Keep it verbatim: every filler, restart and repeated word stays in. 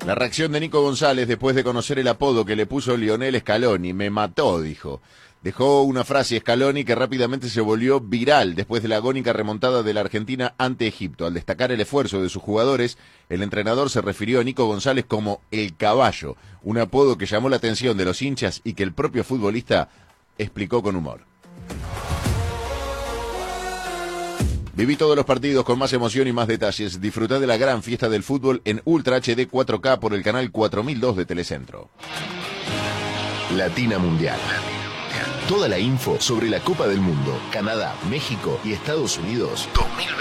La reacción de Nico González después de conocer el apodo que le puso Lionel Scaloni. Me mató, dijo. Dejó una frase Scaloni que rápidamente se volvió viral después de la agónica remontada de la Argentina ante Egipto. Al destacar el esfuerzo de sus jugadores, el entrenador se refirió a Nico González como el caballo, un apodo que llamó la atención de los hinchas y que el propio futbolista explicó con humor. Viví todos los partidos con más emoción y más detalles. Disfrutá de la gran fiesta del fútbol en Ultra H D cuatro K por el canal cuatro mil dos de Telecentro. Latina Mundial. Toda la info sobre la Copa del Mundo, Canadá, México y Estados Unidos dos mil veinte.